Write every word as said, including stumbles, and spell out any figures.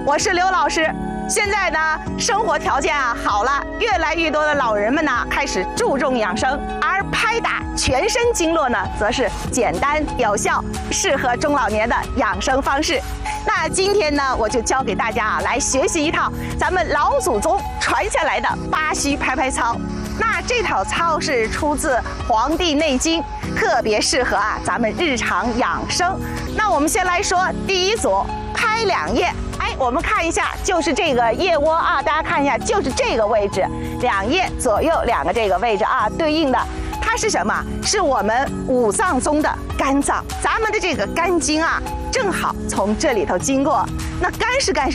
我是刘老师。现在呢，生活条件啊好了，越来越多的老人们呢开始注重养生，而拍打全身经络呢，则是简单有效，适合中老年的养生方式。那今天呢，我就教给大家啊来学习一套咱们老祖宗传下来的巴西拍拍操。那这套操是出自《黄帝内经》，特别适合啊咱们日常养生。那我们先来说第一组，拍两腋。哎，我们看一下，就是这个腋窝啊，大家看一下，就是这个位置，两腋左右两个这个位置啊，对应的它是什么？是我们五脏中的肝脏，咱们的这个肝经啊，正好从这里头经过。那肝是干什么？